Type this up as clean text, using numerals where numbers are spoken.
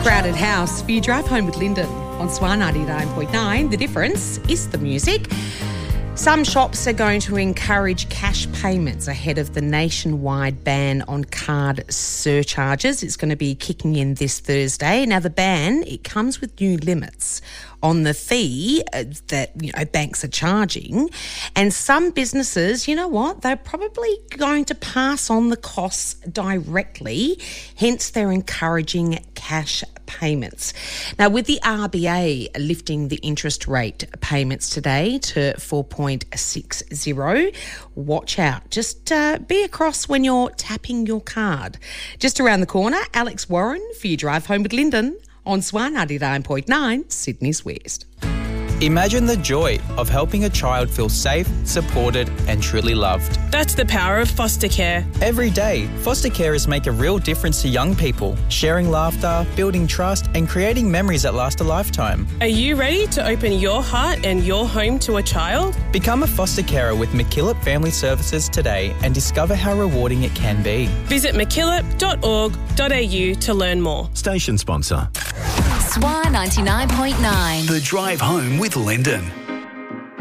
Crowded House for your drive home with Lyndon on Swan 99.9. The difference is the music. Some shops are going to encourage cash payments ahead of the nationwide ban on card surcharges. It's going to be kicking in this Thursday. Now, the ban, it comes with new limits on the fee that banks are charging. And some businesses, you know what, they're probably going to pass on the costs directly. Hence, they're encouraging cash payments. Now, with the RBA lifting the interest rate payments today to 4.60, watch out. Just be across when you're tapping your card. Just around the corner, Alex Warren for your drive home with Lyndon on Swan 99.9, Sydney's West. Imagine the joy of helping a child feel safe, supported and truly loved. That's the power of foster care. Every day, foster carers make a real difference to young people, sharing laughter, building trust and creating memories that last a lifetime. Are you ready to open your heart and your home to a child? Become a foster carer with MacKillop Family Services today and discover how rewarding it can be. Visit mackillop.org.au to learn more. Station sponsor. Swan 99.9. The Drive Home with Lyndon.